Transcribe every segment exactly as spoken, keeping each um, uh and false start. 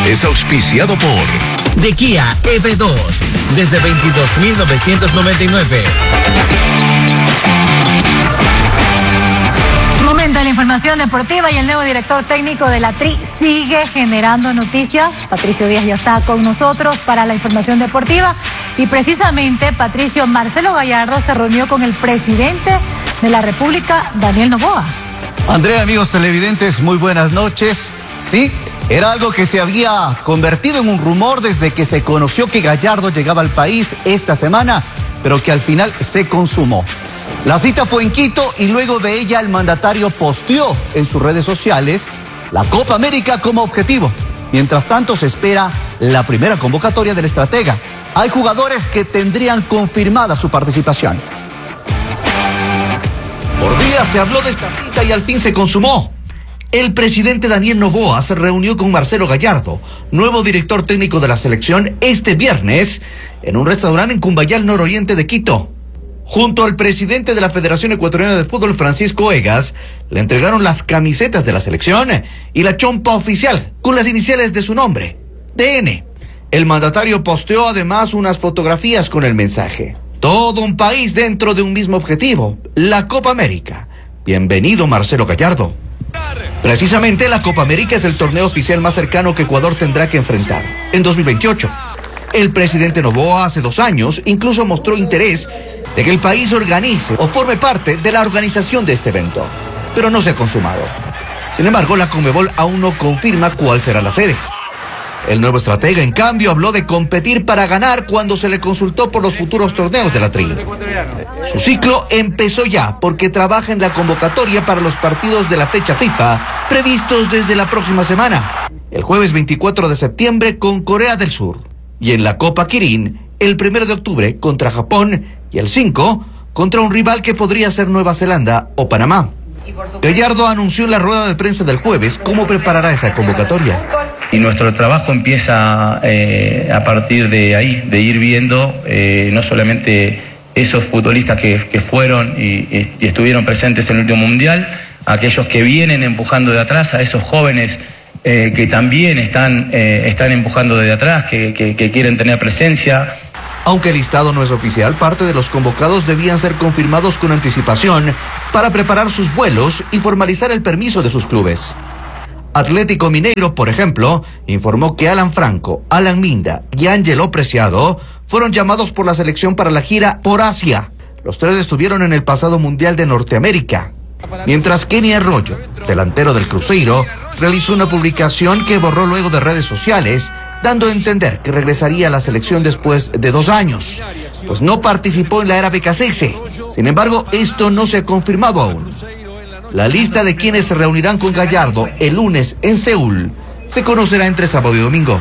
es auspiciado por de Kia F dos desde veintidós mil novecientos noventa y nueve. Momento de la información deportiva y el nuevo director técnico de la Tri sigue generando noticias. Patricio Díaz ya está con nosotros para la información deportiva y precisamente Patricio, Marcelo Gallardo se reunió con el presidente de la República, Daniel Noboa. Andrea, amigos televidentes, muy buenas noches. Sí, era algo que se había convertido en un rumor desde que se conoció que Gallardo llegaba al país esta semana, pero que al final se consumó. La cita fue en Quito y luego de ella el mandatario posteó en sus redes sociales la Copa América como objetivo. Mientras tanto se espera la primera convocatoria del estratega. Hay jugadores que tendrían confirmada su participación. Por días se habló de esta cita y al fin se consumó. El presidente Daniel Noboa se reunió con Marcelo Gallardo, nuevo director técnico de la selección, este viernes en un restaurante en Cumbayal, nororiente de Quito. Junto al presidente de la Federación Ecuatoriana de Fútbol, Francisco Egas, le entregaron las camisetas de la selección y la chompa oficial con las iniciales de su nombre, D N. El mandatario posteó además unas fotografías con el mensaje: todo un país dentro de un mismo objetivo, la Copa América. Bienvenido, Marcelo Gallardo. Precisamente la Copa América es el torneo oficial más cercano que Ecuador tendrá que enfrentar en dos mil veintiocho. El presidente Noboa hace dos años incluso mostró interés de que el país organice o forme parte de la organización de este evento, pero no se ha consumado. Sin embargo, la Conmebol aún no confirma cuál será la sede. El nuevo estratega, en cambio, habló de competir para ganar cuando se le consultó por los futuros torneos de la Tri. Su ciclo empezó ya porque trabaja en la convocatoria para los partidos de la fecha FIFA previstos desde la próxima semana, el jueves veinticuatro de septiembre con Corea del Sur, y en la Copa Kirin el primero de octubre contra Japón y el cinco contra un rival que podría ser Nueva Zelanda o Panamá. Gallardo anunció en la rueda de prensa del jueves cómo preparará esa convocatoria. Y nuestro trabajo empieza eh, a partir de ahí, de ir viendo eh, no solamente esos futbolistas que, que fueron y, y estuvieron presentes en el último mundial, aquellos que vienen empujando de atrás, a esos jóvenes eh, que también están, eh, están empujando de atrás, que, que, que quieren tener presencia. Aunque el listado no es oficial, parte de los convocados debían ser confirmados con anticipación para preparar sus vuelos y formalizar el permiso de sus clubes. Atlético Mineiro, por ejemplo, informó que Alan Franco, Alan Minda y Ángelo Preciado fueron llamados por la selección para la gira por Asia. Los tres estuvieron en el pasado Mundial de Norteamérica. Mientras Kenny Arroyo, delantero del Cruzeiro, realizó una publicación que borró luego de redes sociales, dando a entender que regresaría a la selección después de dos años, pues no participó en la era B K C S. Sin embargo, esto no se ha confirmado aún. La lista de quienes se reunirán con Gallardo el lunes en Seúl se conocerá entre sábado y domingo.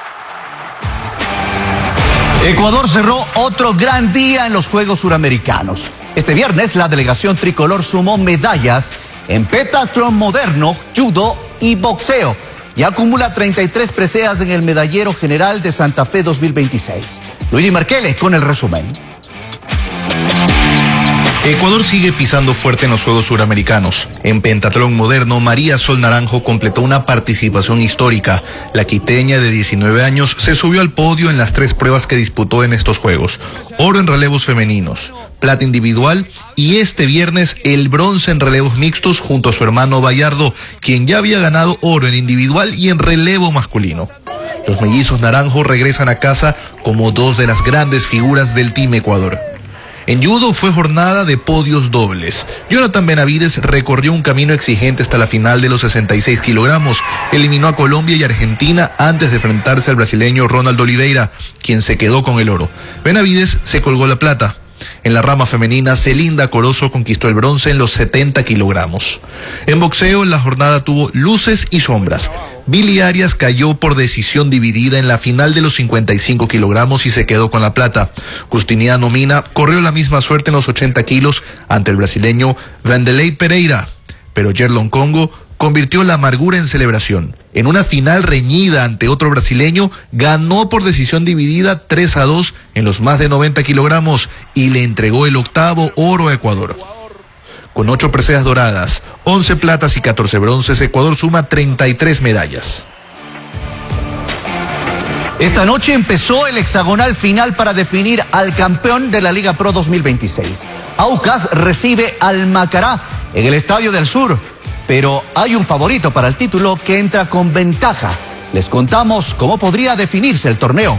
Ecuador cerró otro gran día en los Juegos Suramericanos. Este viernes la delegación tricolor sumó medallas en pentatlón moderno, judo y boxeo y acumula treinta y tres preseas en el medallero general de Santa Fe dos mil veintiséis. Luigi Marquele con el resumen. Ecuador sigue pisando fuerte en los Juegos Suramericanos. En pentatlón moderno, María Sol Naranjo completó una participación histórica. La quiteña de diecinueve años se subió al podio en las tres pruebas que disputó en estos Juegos. Oro en relevos femeninos, plata individual y este viernes el bronce en relevos mixtos junto a su hermano Gallardo, quien ya había ganado oro en individual y en relevo masculino. Los mellizos Naranjo regresan a casa como dos de las grandes figuras del Team Ecuador. En judo fue jornada de podios dobles. Jonathan Benavides recorrió un camino exigente hasta la final de los sesenta y seis kilogramos. Eliminó a Colombia y Argentina antes de enfrentarse al brasileño Ronald Oliveira, quien se quedó con el oro. Benavides se colgó la plata. En la rama femenina, Celinda Corozo conquistó el bronce en los setenta kilogramos. En boxeo, la jornada tuvo luces y sombras. Billy Arias cayó por decisión dividida en la final de los cincuenta y cinco kilogramos y se quedó con la plata. Justiniano Mina corrió la misma suerte en los ochenta kilos ante el brasileño Vanderlei Pereira, pero Yerlon Congo convirtió la amargura en celebración. En una final reñida ante otro brasileño, ganó por decisión dividida tres a dos en los más de noventa kilogramos y le entregó el octavo oro a Ecuador. Con ocho preseas doradas, once platas y catorce bronces, Ecuador suma treinta y tres medallas. Esta noche empezó el hexagonal final para definir al campeón de la Liga Pro dos mil veintiséis. Aucas recibe al Macará en el Estadio del Sur, pero hay un favorito para el título que entra con ventaja. Les contamos cómo podría definirse el torneo.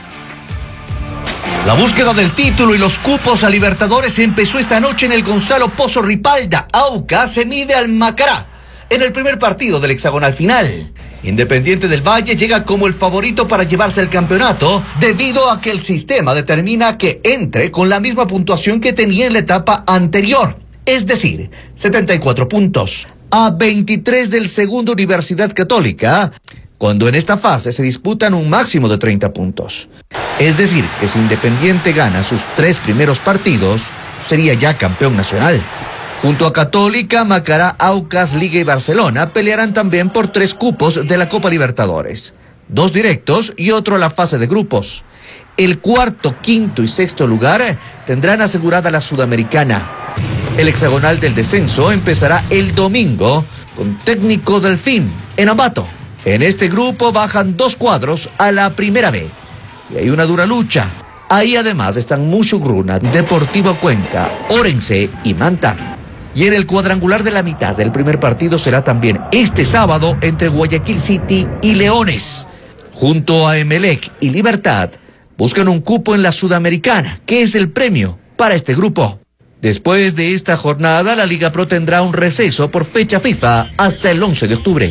La búsqueda del título y los cupos a Libertadores empezó esta noche en el Gonzalo Pozo Ripalda. Aucas se mide al Macará en el primer partido del hexagonal final. Independiente del Valle llega como el favorito para llevarse el campeonato debido a que el sistema determina que entre con la misma puntuación que tenía en la etapa anterior, es decir, setenta y cuatro puntos, a veintitrés del segundo Universidad Católica, cuando en esta fase se disputan un máximo de treinta puntos. Es decir, que si Independiente gana sus tres primeros partidos, sería ya campeón nacional. Junto a Católica, Macará, Aucas, Liga y Barcelona pelearán también por tres cupos de la Copa Libertadores. Dos directos y otro a la fase de grupos. El cuarto, quinto y sexto lugar tendrán asegurada la Sudamericana. El hexagonal del descenso empezará el domingo con Técnico Delfín en Ambato. En este grupo bajan dos cuadros a la primera B. Y hay una dura lucha. Ahí además están Muchugruna, Deportivo Cuenca, Orense y Manta. Y en el cuadrangular de la mitad del primer partido será también este sábado entre Guayaquil City y Leones. Junto a Emelec y Libertad buscan un cupo en la Sudamericana, que es el premio para este grupo. Después de esta jornada, la Liga Pro tendrá un receso por fecha FIFA hasta el once de octubre.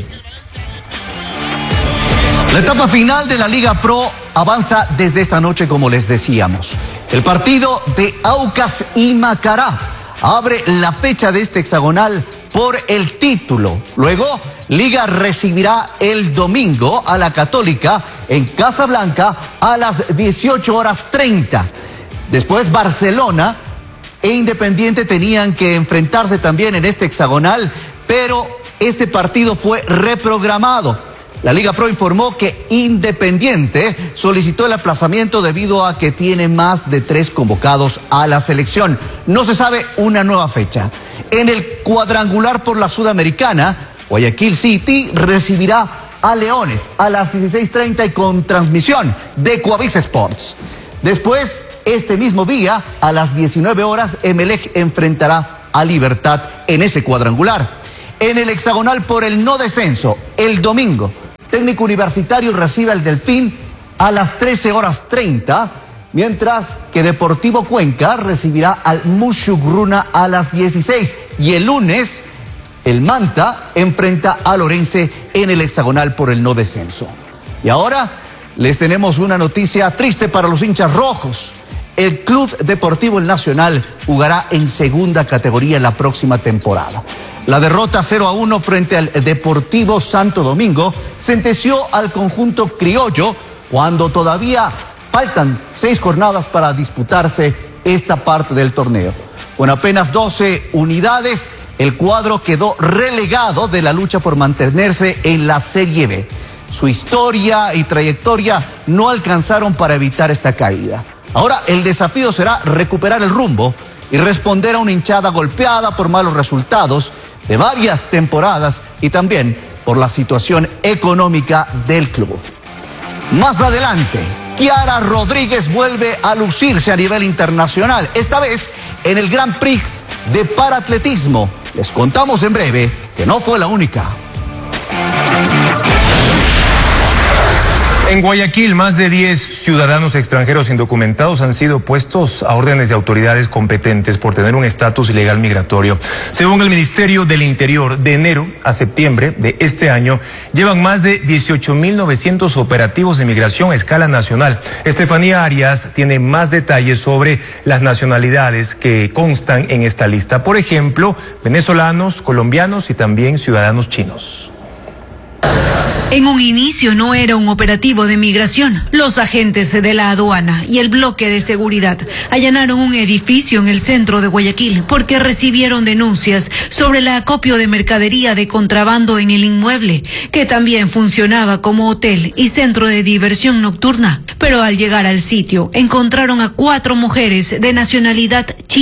La etapa final de la Liga Pro avanza desde esta noche, como les decíamos. El partido de Aucas y Macará abre la fecha de este hexagonal por el título. Luego, Liga recibirá el domingo a la Católica en Casablanca a las dieciocho horas treinta. Después, Barcelona e Independiente tenían que enfrentarse también en este hexagonal, pero este partido fue reprogramado. La Liga Pro informó que Independiente solicitó el aplazamiento debido a que tiene más de tres convocados a la selección. No se sabe una nueva fecha. En el cuadrangular por la Sudamericana, Guayaquil City recibirá a Leones a las dieciséis treinta y con transmisión de Coavisa Sports. Después, este mismo día, a las diecinueve horas, Emelec enfrentará a Libertad en ese cuadrangular. En el hexagonal por el no descenso, el domingo, Técnico Universitario recibe al Delfín a las trece horas treinta, mientras que Deportivo Cuenca recibirá al Muchugruna a las dieciséis. Y el lunes, el Manta enfrenta a Orense en el hexagonal por el no descenso. Y ahora les tenemos una noticia triste para los hinchas rojos. El Club Deportivo El Nacional jugará en segunda categoría en la próxima temporada. La derrota cero a uno frente al Deportivo Santo Domingo sentenció al conjunto criollo cuando todavía faltan seis jornadas para disputarse esta parte del torneo. Con apenas doce unidades, el cuadro quedó relegado de la lucha por mantenerse en la Serie B. Su historia y trayectoria no alcanzaron para evitar esta caída. Ahora el desafío será recuperar el rumbo y responder a una hinchada golpeada por malos resultados de varias temporadas y también por la situación económica del club. Más adelante, Kiara Rodríguez vuelve a lucirse a nivel internacional, esta vez en el Grand Prix de Paratletismo. Les contamos en breve que no fue la única. En Guayaquil, más de diez ciudadanos extranjeros indocumentados han sido puestos a órdenes de autoridades competentes por tener un estatus ilegal migratorio. Según el Ministerio del Interior, de enero a septiembre de este año, llevan más de dieciocho mil novecientos operativos de migración a escala nacional. Estefanía Arias tiene más detalles sobre las nacionalidades que constan en esta lista. Por ejemplo, venezolanos, colombianos y también ciudadanos chinos. En un inicio no era un operativo de migración. Los agentes de la aduana y el bloque de seguridad allanaron un edificio en el centro de Guayaquil porque recibieron denuncias sobre el acopio de mercadería de contrabando en el inmueble, que también funcionaba como hotel y centro de diversión nocturna. Pero al llegar al sitio encontraron a cuatro mujeres de nacionalidad china.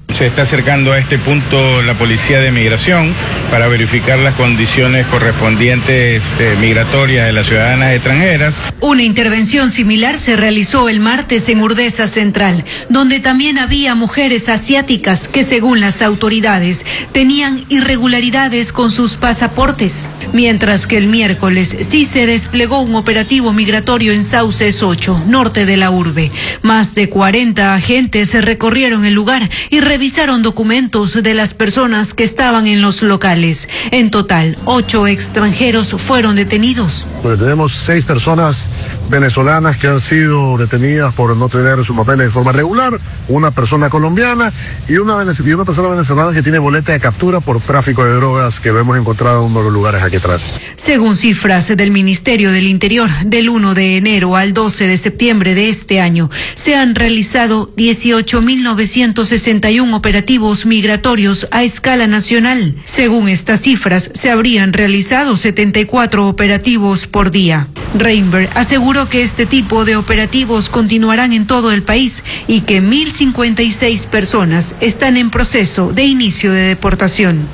Se está acercando a este punto la Policía de Migración para verificar las condiciones correspondientes eh, migratorias de las ciudadanas extranjeras. Una intervención similar se realizó el martes en Urdesa Central, donde también había mujeres asiáticas que, según las autoridades, tenían irregularidades con sus pasaportes. Mientras que el miércoles sí se desplegó un operativo migratorio en Sauces ocho, norte de la urbe. Más de cuarenta agentes recorrieron el lugar y revisaron documentos de las personas que estaban en los locales. En total, ocho extranjeros fueron detenidos. Pues tenemos seis personas venezolanas que han sido detenidas por no tener sus papeles de forma regular, una persona colombiana y una, y una persona venezolana que tiene boleta de captura por tráfico de drogas, que lo hemos encontrado en uno de los lugares aquí atrás. Según cifras del Ministerio del Interior, del primero de enero al doce de septiembre de este año, se han realizado dieciocho mil novecientos sesenta y uno operativos migratorios a escala nacional. Según estas cifras, se habrían realizado setenta y cuatro operativos por día. Reinberg aseguró que este tipo de operativos continuarán en todo el país y que mil cincuenta y seis personas están en proceso de inicio de deportación.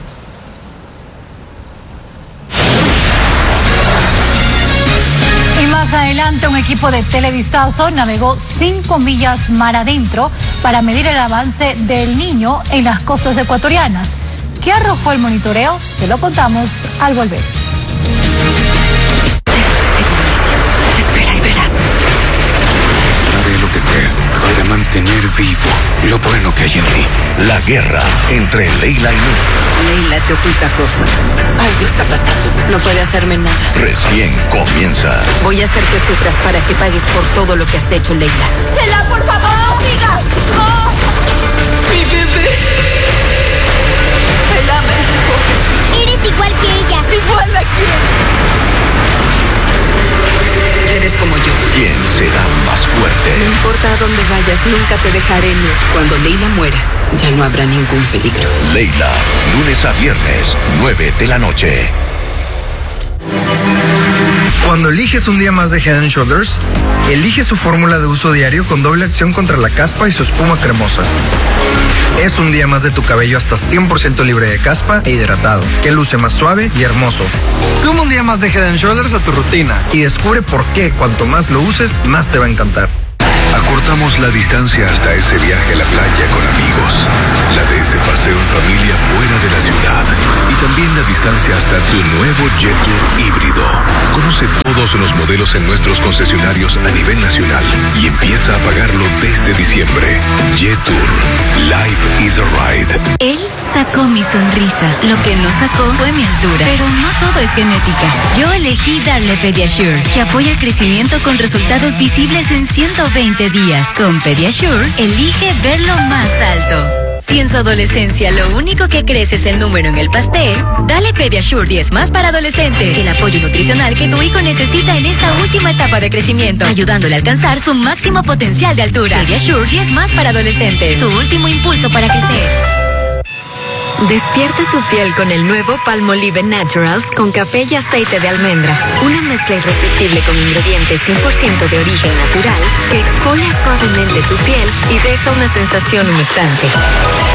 Más adelante, un equipo de Televistazo navegó cinco millas mar adentro para medir el avance del Niño en las costas ecuatorianas. ¿Qué arrojó el monitoreo? Se lo contamos al volver. Espera y verás. Haré lo que sea para mantener vivo lo bueno que hay en mí. La guerra entre Leila y Nur. Leila te oculta cosas. Algo está pasando. No puede hacerme nada. Recién comienza. Voy a hacer que sufras para que pagues por todo lo que has hecho, Leila. ¡Leila, por favor, digas! ¡Oh! ¡Mi bebé! Leila me dijo. Eres igual que ella. Igual a quién. Eres como yo. ¿Quién será más fuerte? No importa a dónde vayas, nunca te dejaré, Nur. Cuando Leila muera, ya no habrá ningún peligro. Leila, lunes a viernes, nueve de la noche. Cuando eliges un día más de Head and Shoulders, elige su fórmula de uso diario con doble acción contra la caspa y su espuma cremosa. Es un día más de tu cabello hasta cien por ciento libre de caspa e hidratado, que luce más suave y hermoso. Suma un día más de Head and Shoulders a tu rutina y descubre por qué cuanto más lo uses, más te va a encantar. Acortamos la distancia hasta ese viaje a la playa con amigos, la de ese paseo en familia fuera de la ciudad y también la distancia hasta tu nuevo Jetour híbrido. Conoce todos los modelos en nuestros concesionarios a nivel nacional y empieza a pagarlo desde diciembre. Jetour, life is a ride. Él sacó mi sonrisa, lo que no sacó fue mi altura, pero no todo es genética. Yo elegí darle Pediasure, que apoya el crecimiento con resultados visibles en ciento veinte días. Con Pediasure, elige verlo más alto. Si en su adolescencia lo único que crece es el número en el pastel, dale Pediasure diez más para adolescentes. El apoyo nutricional que tu hijo necesita en esta última etapa de crecimiento, ayudándole a alcanzar su máximo potencial de altura. Pediasure diez más para adolescentes, su último impulso para crecer. Despierta tu piel con el nuevo Palmolive Naturals con café y aceite de almendra. Una mezcla irresistible con ingredientes cien por ciento de origen natural que exfolia suavemente tu piel y deja una sensación humectante.